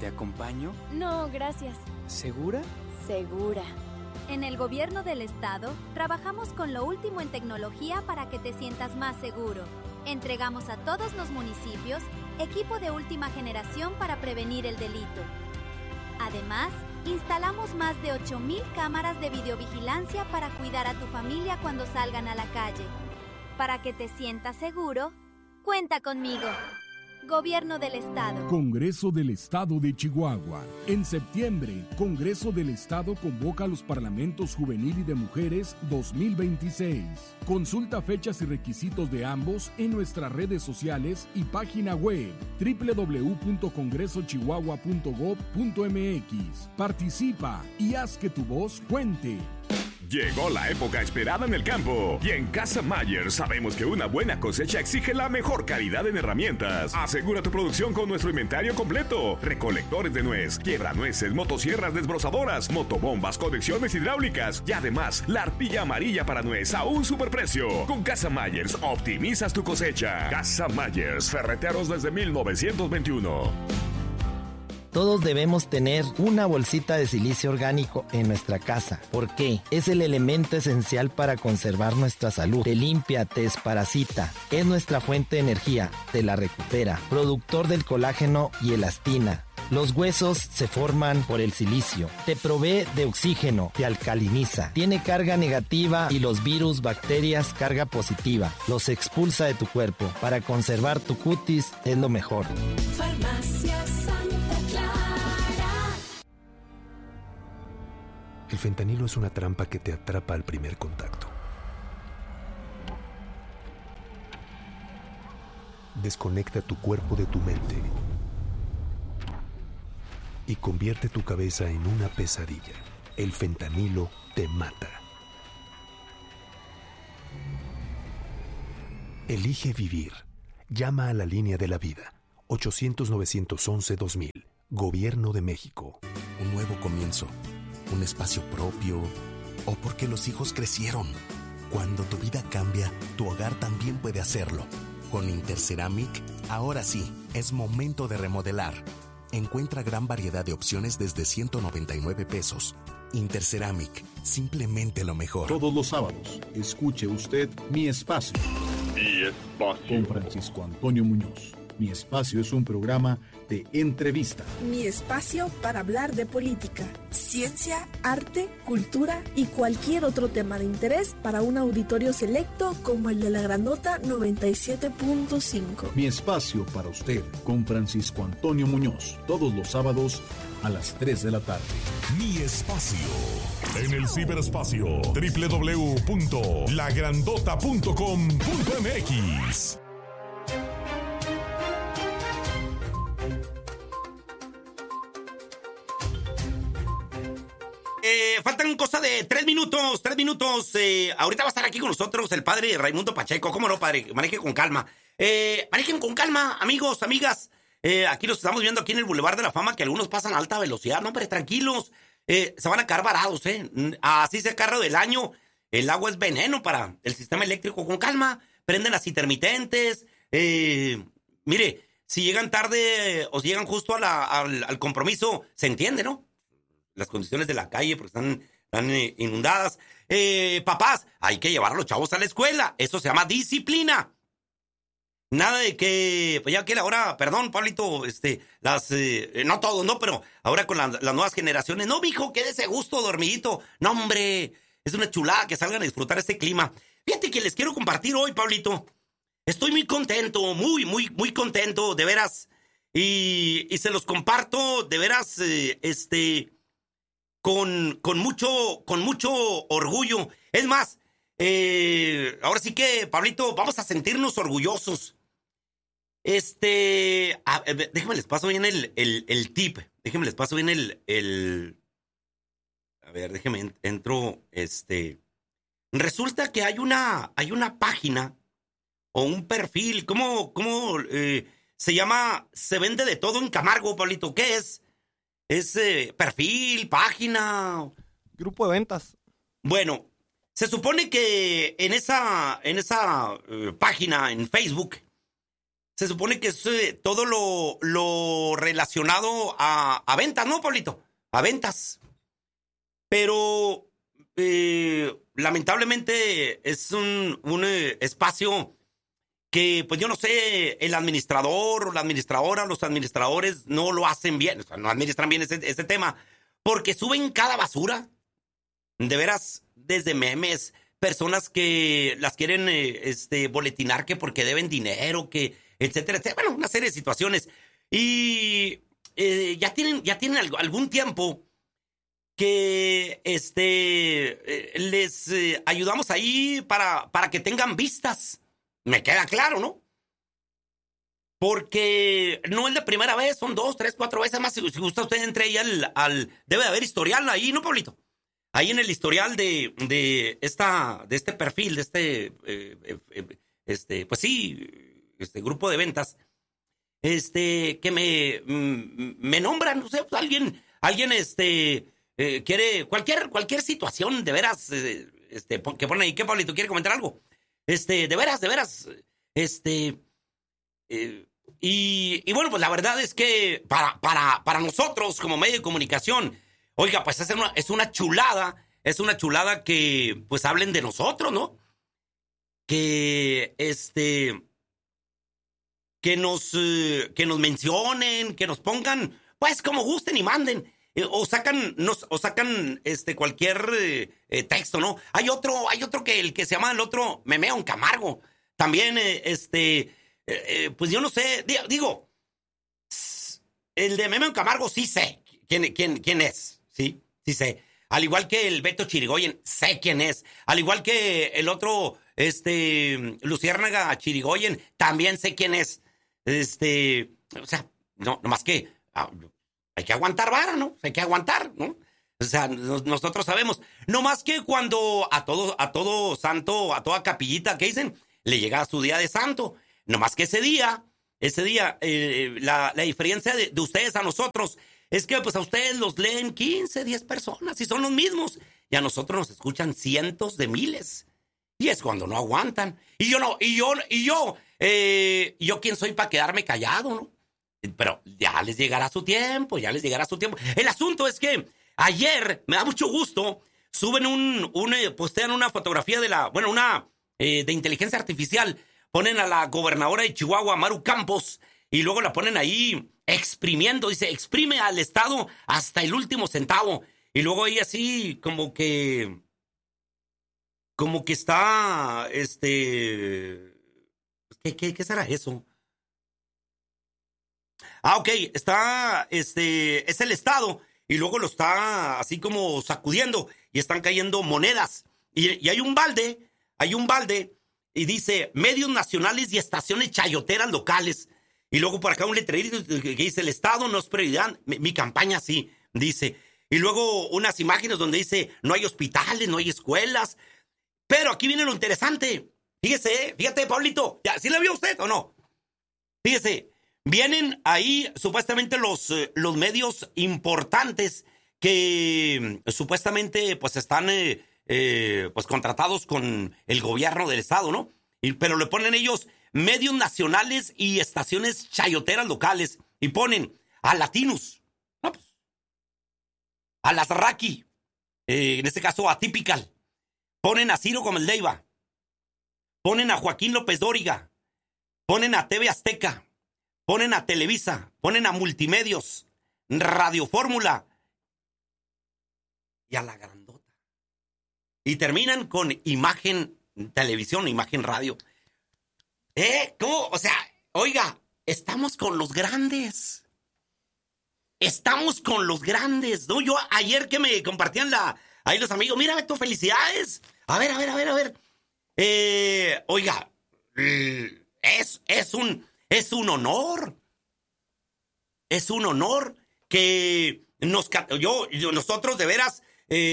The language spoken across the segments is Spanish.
¿Te acompaño? No, gracias. ¿Segura? Segura. En el gobierno del estado, trabajamos con lo último en tecnología para que te sientas más seguro. Entregamos a todos los municipios equipo de última generación para prevenir el delito. Además, instalamos más de 8,000 cámaras de videovigilancia para cuidar a tu familia cuando salgan a la calle. Para que te sientas seguro, cuenta conmigo. Gobierno del Estado. Congreso del Estado de Chihuahua. En septiembre, Congreso del Estado convoca a los Parlamentos Juvenil y de Mujeres 2026. Consulta fechas y requisitos de ambos en nuestras redes sociales y página web www.congresochihuahua.gov.mx. Participa y haz que tu voz cuente. Llegó la época esperada en el campo y en Casa Mayer sabemos que una buena cosecha exige la mejor calidad en herramientas. Asegura tu producción con nuestro inventario completo: recolectores de nuez, quiebranueces, motosierras desbrozadoras, motobombas, conexiones hidráulicas y además la arpilla amarilla para nuez a un superprecio. Con Casa Myers optimizas tu cosecha. Casa Myers, ferreteros desde 1921. Todos debemos tener una bolsita de silicio orgánico en nuestra casa. ¿Por qué? Es el elemento esencial para conservar nuestra salud. Te limpia, te desparasita. Es nuestra fuente de energía. Te la recupera. Productor del colágeno y elastina. Los huesos se forman por el silicio. Te provee de oxígeno, te alcaliniza. Tiene carga negativa y los virus, bacterias, carga positiva. Los expulsa de tu cuerpo. Para conservar tu cutis es lo mejor. Farmacia Santa Clara. El fentanilo es una trampa que te atrapa al primer contacto. Desconecta tu cuerpo de tu mente y convierte tu cabeza en una pesadilla. El fentanilo te mata. Elige vivir. Llama a la línea de la vida. 800-911-2000. Gobierno de México. Un nuevo comienzo. Un espacio propio. O porque los hijos crecieron. Cuando tu vida cambia, tu hogar también puede hacerlo. Con Interceramic, ahora sí, es momento de remodelar. Encuentra gran variedad de opciones desde 199 pesos. Interceramic, simplemente lo mejor. Todos los sábados, escuche usted Mi Espacio. Mi Espacio. Con Francisco Antonio Muñoz. Mi Espacio es un programa de entrevista. Mi espacio para hablar de política, ciencia, arte, cultura y cualquier otro tema de interés para un auditorio selecto como el de la Grandota 97.5. Mi Espacio para usted con Francisco Antonio Muñoz. Todos los sábados a las 3 de la tarde. Mi Espacio. En el ciberespacio www.lagrandota.com.mx. Faltan cosa de 3 minutos. Ahorita va a estar aquí con nosotros el padre Raimundo Pacheco. ¿Cómo no, padre? Manejen con calma. Manejen con calma, amigos, amigas. Aquí los estamos viendo aquí en el Boulevard de la Fama, que algunos pasan a alta velocidad. No, hombre, tranquilos. Se van a quedar varados, Así sea carro del año. El agua es veneno para el sistema eléctrico. Con calma. Prenden las intermitentes. Mire, si llegan tarde o si llegan justo al compromiso, se entiende, ¿no? Las condiciones de la calle porque están inundadas. Papás, hay que llevar a los chavos a la escuela. Eso se llama disciplina. Nada de que, pues ya que ahora, perdón, Pablito, no todos, no, pero ahora con las nuevas generaciones. No, mijo, quédese a gusto, dormidito. No, hombre, es una chulada que salgan a disfrutar este clima. Fíjate que les quiero compartir hoy, Pablito. Estoy muy contento, muy, muy, muy contento, de veras. Y se los comparto, de veras, con mucho orgullo. Es más, ahora sí que, Pablito, vamos a sentirnos orgullosos. Déjenme les paso bien el tip. Déjenme les paso bien a ver, déjenme entro. Resulta que hay una página o un perfil. ¿Cómo se llama? Se vende de todo en Camargo, Pablito. ¿Qué es? ¿Es perfil, página? Grupo de ventas. Bueno, se supone que en esa página, en Facebook, se supone que es todo lo lo relacionado a ventas, ¿no, Pablito? A ventas. Pero lamentablemente es un espacio que, pues yo no sé, el administrador o la administradora, los administradores no lo hacen bien, o sea, no administran bien ese tema, porque suben cada basura. De veras, desde memes, personas que las quieren boletinar que porque deben dinero, que etcétera, etcétera. Bueno, una serie de situaciones. Y ya tienen algún tiempo que les ayudamos ahí para que tengan vistas. Me queda claro, ¿no? Porque no es la primera vez, son 2, 3, 4 veces más. Si gusta usted entre ahí debe de haber historial ahí, ¿no, Pablito? Ahí en el historial de este perfil, pues sí, grupo de ventas, que me nombran, no sé, pues alguien quiere cualquier situación, de veras, que pone ahí, ¿qué, Pablito? ¿Quiere comentar algo? De veras, y bueno, pues la verdad es que para nosotros como medio de comunicación, oiga, pues es una chulada que pues hablen de nosotros, ¿no? Que nos mencionen, que nos pongan, pues como gusten y manden, o sacan cualquier texto, ¿no? Hay otro que el que se llama el otro Memeo en Camargo, también pues yo no sé, digo, el de Memeo en Camargo sí sé quién es. Sí sé. Al igual que el Beto Chirigoyen, sé quién es. Al igual que el otro, Luciérnaga Chirigoyen, también sé quién es. O sea, no más que hay que aguantar vara, ¿no? Hay que aguantar, ¿no? O sea, nosotros sabemos. No más que cuando a todo santo, a toda capillita, ¿qué dicen? Le llega su día de santo. No más que ese día, la diferencia de ustedes a nosotros es que pues a ustedes los leen 15, 10 personas y son los mismos. Y a nosotros nos escuchan cientos de miles. Y es cuando no aguantan. Y yo quién soy para quedarme callado, ¿no? Pero ya les llegará su tiempo. El asunto es que ayer, me da mucho gusto, postean una fotografía de inteligencia artificial. Ponen a la gobernadora de Chihuahua, Maru Campos, y luego la ponen ahí exprimiendo, dice, exprime al Estado hasta el último centavo. Y luego ella así como que está, ¿qué será eso? Ok, está, es el Estado, y luego lo está así como sacudiendo, y están cayendo monedas. Y hay un balde, y dice, medios nacionales y estaciones chayoteras locales. Y luego por acá un letrerito que dice, el Estado no es prioridad. Mi campaña sí, dice. Y luego unas imágenes donde dice, no hay hospitales, no hay escuelas. Pero aquí viene lo interesante. Fíjate, Pablito. ¿Sí la vio usted o no? Fíjese, vienen ahí supuestamente los medios importantes que supuestamente pues están pues contratados con el gobierno del Estado, ¿no? Pero le ponen ellos medios nacionales y estaciones chayoteras locales. Y ponen a Latinos, ¿no? Pues, a las Raki, en este caso a Typical. Ponen a Ciro Gómez Leiva. Ponen a Joaquín López Dóriga. Ponen a TV Azteca. Ponen a Televisa. Ponen a Multimedios. Radio Fórmula. Y a la grandota. Y terminan con Imagen Televisión, Imagen Radio. ¿Cómo? O sea, oiga, estamos con los grandes. ¿No? Yo ayer que me compartían ahí los amigos, mira, Beto, felicidades. A ver. Oiga, es un honor. Es un honor que nosotros de veras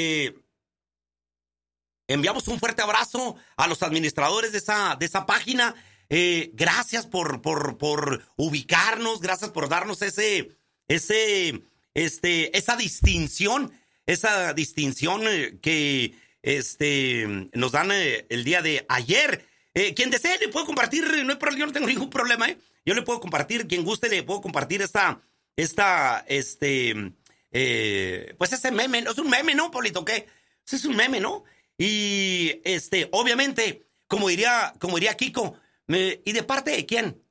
enviamos un fuerte abrazo a los administradores de esa página. Gracias por ubicarnos, gracias por darnos esa distinción que nos dan el día de ayer. Quien desee le puedo compartir, yo no tengo ningún problema, yo le puedo compartir, quien guste le puedo compartir esta pues ese meme, ¿no? Es un meme, ¿no, Pablito? ¿Qué? Es un meme, ¿no? Y, obviamente, como diría Kiko, ¿y de parte de quién?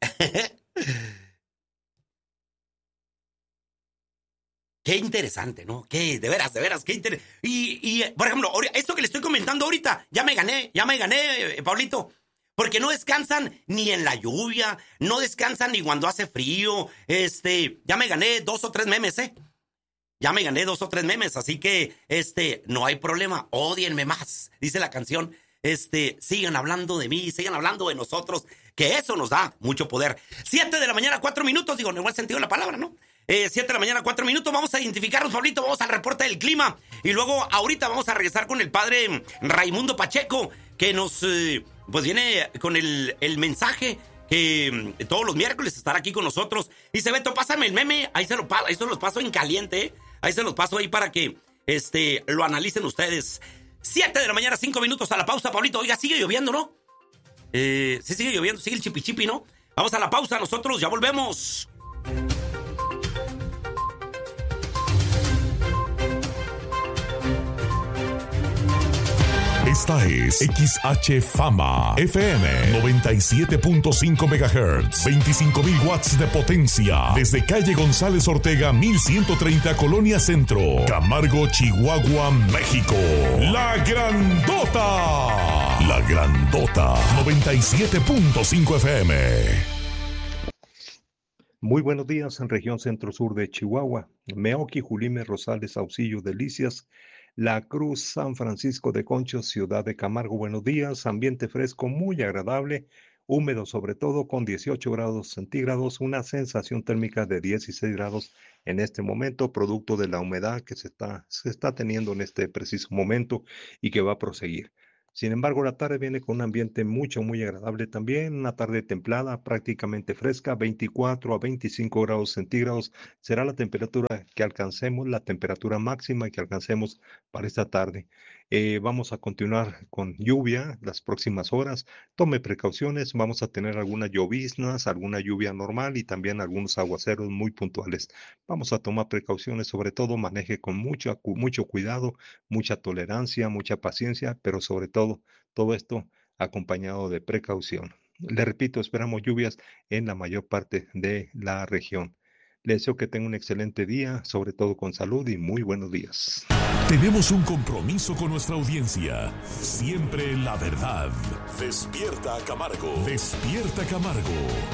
Qué interesante, ¿no? De veras, qué interesante. Y, por ejemplo, esto que le estoy comentando ahorita, ya me gané, Pablito. Porque no descansan ni en la lluvia, no descansan ni cuando hace frío. Ya me gané 2 o 3 memes, ¿eh? Ya me gané 2 o 3 memes, así que, no hay problema. Ódienme más, dice la canción. Sigan hablando de mí, sigan hablando de nosotros, que eso nos da mucho poder. 7 de la mañana, 4 minutos, digo, en el buen sentido de la palabra, ¿no? 7 de la mañana, 4 minutos, vamos a identificarnos, Pablito, vamos al reporte del clima. Y luego, ahorita vamos a regresar con el padre Raimundo Pacheco, que nos, pues viene con el mensaje que todos los miércoles estará aquí con nosotros. Dice, Beto, pásame el meme, ahí se los paso en caliente, ¿eh? Ahí se los paso ahí para que, lo analicen ustedes. 7 de la mañana, 5 minutos a la pausa, Pablito. Oiga, sigue lloviendo, ¿no? Sí, sigue lloviendo, sigue el chipi, ¿no? Vamos a la pausa, nosotros ya volvemos. Esta es XH Fama FM 97.5 MHz, 25,000 watts de potencia, desde calle González Ortega 1130, Colonia Centro, Camargo, Chihuahua, México. La Grandota 97.5 FM. Muy buenos días en región centro-sur de Chihuahua, Meoqui, Julime, Rosales, Saucillo, Delicias, La Cruz, San Francisco de Conchos, Ciudad de Camargo. Buenos días, ambiente fresco muy agradable, húmedo sobre todo con 18 grados centígrados, una sensación térmica de 16 grados en este momento, producto de la humedad que se está teniendo en este preciso momento y que va a proseguir. Sin embargo, la tarde viene con un ambiente muy agradable también, una tarde templada, prácticamente fresca, 24 a 25 grados centígrados será la temperatura que alcancemos, la temperatura máxima que alcancemos para esta tarde. Vamos a continuar con lluvia las próximas horas, tome precauciones, vamos a tener algunas lloviznas, alguna lluvia normal y también algunos aguaceros muy puntuales. Vamos a tomar precauciones, sobre todo maneje con mucho cuidado, mucha tolerancia, mucha paciencia, pero sobre todo esto acompañado de precaución. Le repito, esperamos lluvias en la mayor parte de la región. Le deseo que tenga un excelente día, sobre todo con salud y muy buenos días. Tenemos un compromiso con nuestra audiencia. Siempre la verdad. Despierta Camargo. Despierta Camargo.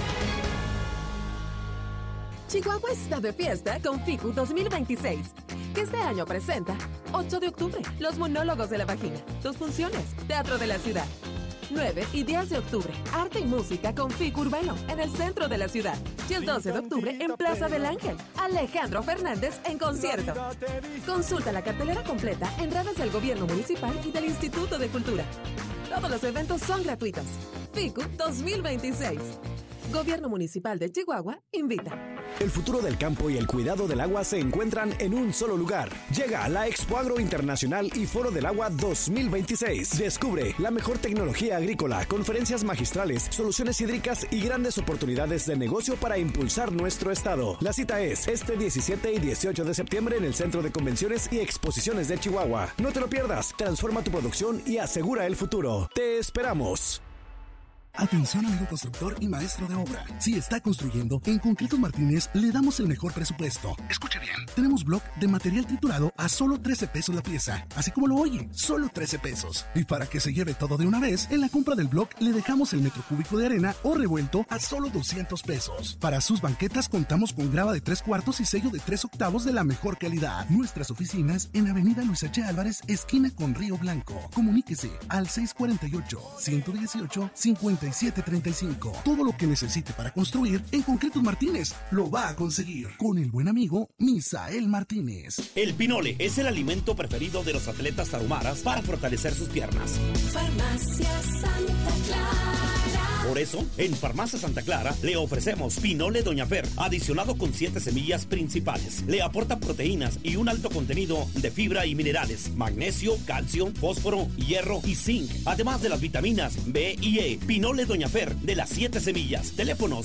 Chihuahua está de fiesta con FICU 2026, que este año presenta 8 de octubre, Los Monólogos de la Vagina, 2 funciones, Teatro de la Ciudad. 9 y 10 de octubre, arte y música con FICU Urbano en el centro de la ciudad. Y el 12 de octubre en Plaza del Ángel, Alejandro Fernández en concierto. Consulta la cartelera completa en redes del Gobierno Municipal y del Instituto de Cultura. Todos los eventos son gratuitos. FICU 2026. Gobierno Municipal de Chihuahua invita. El futuro del campo y el cuidado del agua se encuentran en un solo lugar. Llega a la Expo Agro Internacional y Foro del Agua 2026. Descubre la mejor tecnología agrícola, conferencias magistrales, soluciones hídricas y grandes oportunidades de negocio para impulsar nuestro estado. La cita es este 17 y 18 de septiembre en el Centro de Convenciones y Exposiciones de Chihuahua. No te lo pierdas. Transforma tu producción y asegura el futuro. Te esperamos. Atención, amigo constructor y maestro de obra. Si está construyendo, en Concretos Martínez le damos el mejor presupuesto. Escuche bien. Tenemos block de material triturado a solo 13 pesos la pieza. Así como lo oye, solo 13 pesos. Y para que se lleve todo de una vez, en la compra del block le dejamos el metro cúbico de arena o revuelto a solo 200 pesos. Para sus banquetas contamos con grava de 3/4 y sello de 3/8 de la mejor calidad. Nuestras oficinas en Avenida Luis H. Álvarez, esquina con Río Blanco. Comuníquese al 648-118-5735. Todo lo que necesite para construir, en Concretos Martínez lo va a conseguir. Con el buen amigo Misael Martínez. El pinole es el alimento preferido de los atletas tarumaras para fortalecer sus piernas. Farmacia Santa Clara. Por eso, en Farmacia Santa Clara le ofrecemos Pinole Doña Fer, adicionado con 7 semillas principales. Le aporta proteínas y un alto contenido de fibra y minerales, magnesio, calcio, fósforo, hierro y zinc, además de las vitaminas B y E. Pinole Doña Fer, de las 7 semillas. Teléfono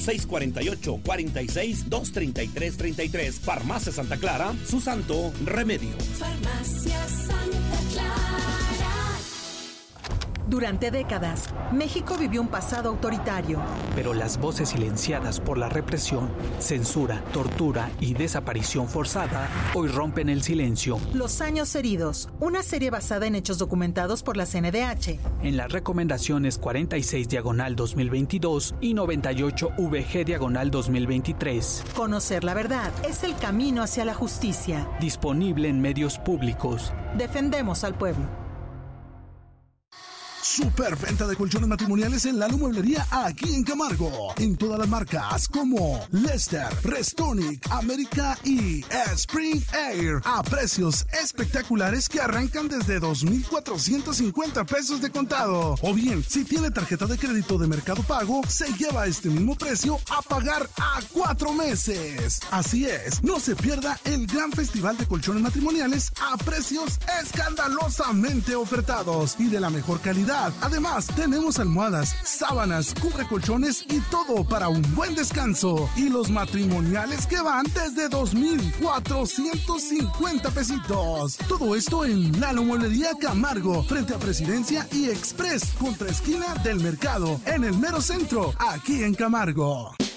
648-46-233-33. Farmacia Santa Clara, su santo remedio. Farmacia Santa Clara. Durante décadas, México vivió un pasado autoritario. Pero las voces silenciadas por la represión, censura, tortura y desaparición forzada hoy rompen el silencio. Los años heridos, una serie basada en hechos documentados por la CNDH. En las recomendaciones 46/2022 y 98VG/2023. Conocer la verdad es el camino hacia la justicia. Disponible en medios públicos. Defendemos al pueblo. Superventa de colchones matrimoniales en Lalo Mueblería aquí en Camargo. En todas las marcas como Lester, Restonic, América y Spring Air. A precios espectaculares que arrancan desde 2,450 pesos de contado. O bien, si tiene tarjeta de crédito de Mercado Pago, se lleva este mismo precio a pagar a 4 meses. Así es, no se pierda el gran festival de colchones matrimoniales a precios escandalosamente ofertados y de la mejor calidad. Además, tenemos almohadas, sábanas, cubrecolchones y todo para un buen descanso. Y los matrimoniales que van desde 2,450 pesitos. Todo esto en Lalo Mueblería Camargo, frente a Presidencia y Express, contra esquina del Mercado, en el mero centro, aquí en Camargo.